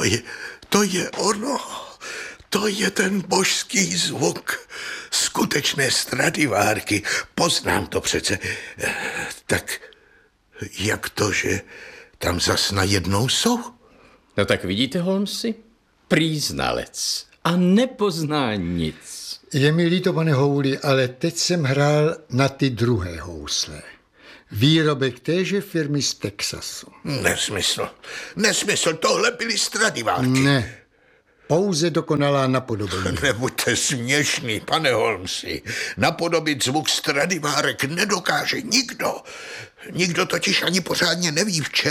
To je ono. To je ten božský zvuk. Skutečné Stradivárky. Poznám to přece. Tak jak to, že tam zas najednou jsou? No tak vidíte, Holmesi? Prý znalec. A nepozná nic. Je mi líto, pane Houli, ale teď jsem hrál na ty druhé housle. Výrobek téže firmy z Texasu. Nesmysl, tohle byly Stradivárky. Ne, pouze dokonalá napodobení. Nebuďte směšný, pane Holmesi. Napodobit zvuk Stradivárek nedokáže nikdo. Nikdo totiž ani pořádně neví, v čem